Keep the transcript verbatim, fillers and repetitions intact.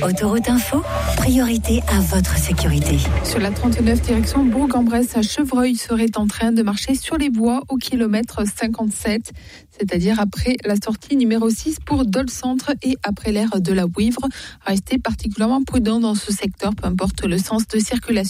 Autoroute Info, priorité à votre sécurité. Sur la trente-neuf direction Bourg-en-Bresse à Chevreuil serait en train de marcher sur les voies au kilomètre cinquante-sept, c'est-à-dire après la sortie numéro six pour Dole Centre et après l'aire de la Bouivre. Restez particulièrement prudents dans ce secteur, peu importe le sens de circulation.